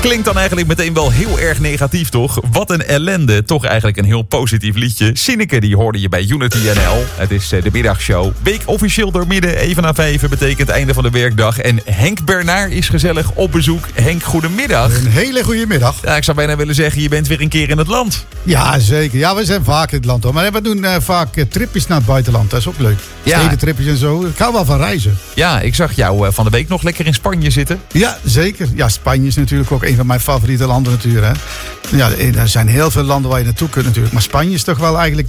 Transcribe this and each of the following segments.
Klinkt dan eigenlijk meteen wel heel erg negatief, toch? Wat een ellende. Toch eigenlijk een heel positief liedje. Sineke, die hoorde je bij Unity NL. Het is de middagshow. Week officieel door midden, even na 5 betekent einde van de werkdag. En Henk Bernard is gezellig op bezoek. Henk, goedemiddag. Een hele goede middag. Ja, ik zou bijna willen zeggen, je bent weer een keer in het land. Ja, zeker. Ja, we zijn vaak in het land hoor. Maar we doen vaak tripjes naar het buitenland. Dat is ook leuk. Ja. Stedentripjes en zo. Ik hou wel van reizen. Ja, ik zag jou van de week nog lekker in Spanje zitten. Ja, zeker. Ja, Spanje is natuurlijk ook een van mijn favoriete landen natuurlijk. Hè. Ja, er zijn heel veel landen waar je naartoe kunt natuurlijk. Maar Spanje is toch wel eigenlijk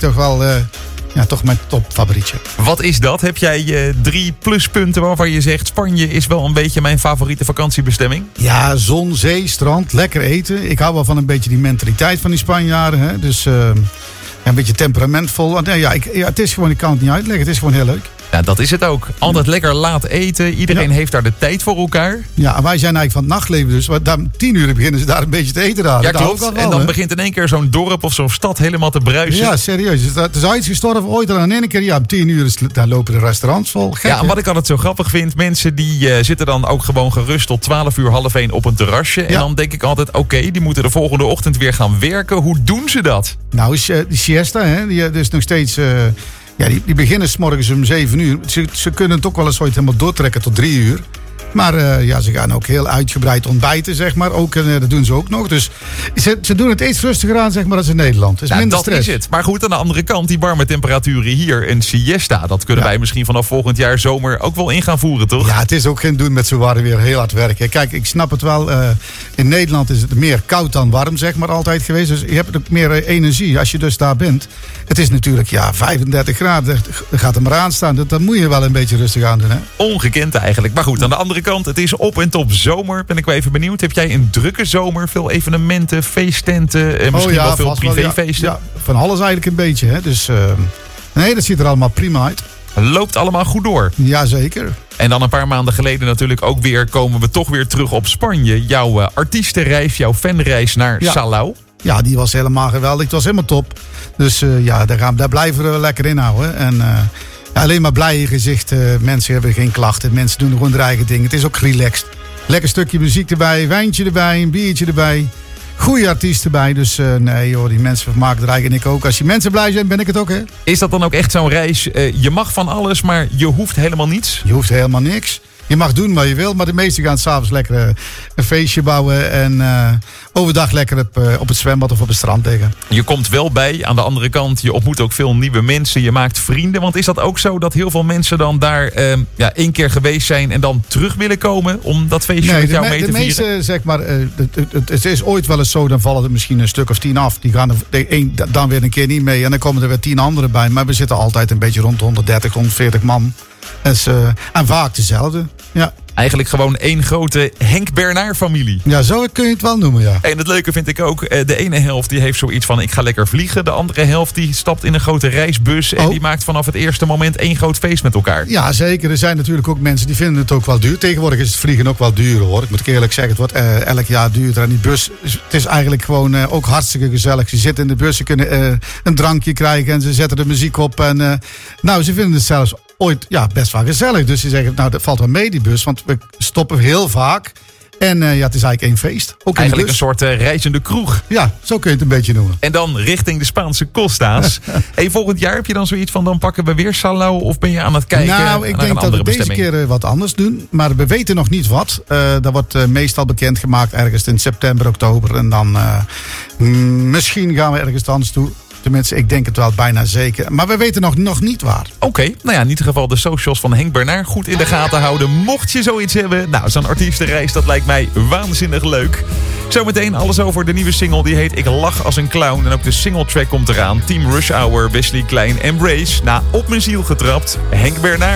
toch mijn topfavorietje. Wat is dat? Heb jij 3 pluspunten waarvan je zegt Spanje is wel een beetje mijn favoriete vakantiebestemming? Ja, zon, zee, strand, lekker eten. Ik hou wel van een beetje die mentaliteit van die Spanjaarden. Hè. Dus een beetje temperamentvol. Het is gewoon, ik kan het niet uitleggen. Het is gewoon heel leuk. Ja, dat is het ook. Altijd lekker laat eten. Iedereen heeft daar de tijd voor elkaar. Ja, en wij zijn eigenlijk van het nachtleven dus. Daar, 10 uur beginnen ze daar een beetje te eten. Ja, klopt. En dan begint in één keer zo'n dorp of zo'n stad helemaal te bruisen. Ja, serieus. Er is uitgestorven ooit al in één keer. Ja, om 10 uur daar lopen de restaurants vol. Gek, ja, en wat ik altijd zo grappig vind. Mensen die zitten dan ook gewoon gerust tot 12 uur, half 1 op een terrasje. En dan denk ik altijd, oké, die moeten de volgende ochtend weer gaan werken. Hoe doen ze dat? Nou, die siesta, hè, die is nog steeds... Ja, die beginnen 's morgens om 7 uur. Ze kunnen het ook wel eens ooit helemaal doortrekken tot 3 uur. Maar ze gaan ook heel uitgebreid ontbijten, zeg maar. Dat doen ze ook nog. Dus ze doen het iets rustiger aan, zeg maar, als in Nederland. Dus minder stress. Dat is het. Maar goed, aan de andere kant, die warme temperaturen hier. Een siesta, dat kunnen wij misschien vanaf volgend jaar zomer ook wel in gaan voeren, toch? Ja, het is ook geen doen met zo warm weer heel hard werken. Kijk, ik snap het wel. In Nederland is het meer koud dan warm, zeg maar, altijd geweest. Dus je hebt ook meer energie als je dus daar bent. Het is natuurlijk, 35 graden. Dat gaat er maar aan staan. Dat moet je wel een beetje rustig aan doen, hè? Ongekend eigenlijk. Maar goed, aan de andere kant, het is op en top zomer. Ben ik wel even benieuwd. Heb jij een drukke zomer? Veel evenementen, feesttenten, misschien wel veel privéfeesten? Ja, van alles eigenlijk een beetje. Hè? Dus nee, dat ziet er allemaal prima uit. Loopt allemaal goed door. Jazeker. En dan een paar maanden geleden natuurlijk ook weer komen we toch weer terug op Spanje. Jouw artiestenreis, jouw fanreis naar Salau. Ja, die was helemaal geweldig. Het was helemaal top. Dus daar blijven we lekker in houden. En alleen maar blije gezichten. Mensen hebben geen klachten. Mensen doen gewoon hun eigen ding. Het is ook relaxed. Lekker stukje muziek erbij. Wijntje erbij. Een biertje erbij. Goeie artiest erbij. Dus nee joh, die mensen vermaken er eigenlijk ook. Als je mensen blij zijn, ben ik het ook, hè. Is dat dan ook echt zo'n reis? Je mag van alles, maar je hoeft helemaal niets? Je hoeft helemaal niks. Je mag doen wat je wil, maar de meesten gaan s'avonds lekker een feestje bouwen. En overdag lekker op het zwembad of op het strand liggen. Je komt wel bij. Aan de andere kant, je ontmoet ook veel nieuwe mensen. Je maakt vrienden. Want is dat ook zo dat heel veel mensen dan daar 1 keer geweest zijn en dan terug willen komen om dat feestje met jou mee te vieren? De meeste, zeg maar, het is ooit wel eens zo, dan vallen er misschien een stuk of 10 af. Die gaan dan weer een keer niet mee en dan komen er weer 10 anderen bij. Maar we zitten altijd een beetje rond 130, 140 man. Dus, en vaak dezelfde. Ja. Eigenlijk gewoon 1 grote Henk Bernard familie. Ja, zo kun je het wel noemen, ja. En het leuke vind ik ook, de ene helft die heeft zoiets van ik ga lekker vliegen. De andere helft die stapt in een grote reisbus en die maakt vanaf het eerste moment 1 groot feest met elkaar. Ja, zeker. Er zijn natuurlijk ook mensen die vinden het ook wel duur. Tegenwoordig is het vliegen ook wel duur, hoor. Ik moet eerlijk zeggen, het wordt elk jaar duurder. En die bus, het is eigenlijk gewoon ook hartstikke gezellig. Ze zitten in de bus, ze kunnen een drankje krijgen en ze zetten de muziek op. En ze vinden het zelfs ooit best wel gezellig. Dus ze zeggen, nou, dat valt wel mee, die bus. Want we stoppen heel vaak. En het is eigenlijk 1 feest. Ook eigenlijk een soort reizende kroeg. Ja, zo kun je het een beetje noemen. En dan richting de Spaanse Costa's. Volgend jaar heb je dan zoiets van, dan pakken we weer Salau? Of ben je aan het kijken naar een andere bestemming? Nou, ik denk dat we deze keer wat anders doen. Maar we weten nog niet wat. Dat wordt meestal bekendgemaakt ergens in september, oktober. En dan misschien gaan we ergens anders toe. Tenminste, ik denk het wel bijna zeker. Maar we weten nog niet waar. Oké, in ieder geval de socials van Henk Bernard goed in de gaten houden. Mocht je zoiets hebben, zo'n artiestenreis, dat lijkt mij waanzinnig leuk. Zometeen alles over de nieuwe single, die heet Ik lach als een clown. En ook de singletrack komt eraan. Team Rush Hour, Wesley Klein, Embrace. Op mijn ziel getrapt, Henk Bernard.